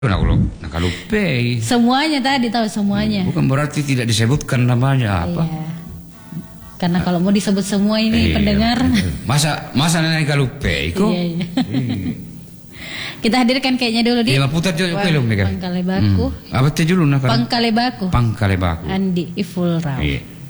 Nakalupe. Semuanya tadi tahu semuanya. Bukan berarti tidak disebutkan namanya apa. Iya. Karena kalau mau disebut semua ini pendengar. Masa nenek kalupe iko? Iya. Kita hadirkan kayaknya dulu di. Iya, putar jo film nih kan. Pangkalebaku. Apa teh dulu nak? Pangkalebaku. Pangkalebaku. Andi Iful Rao. Iya.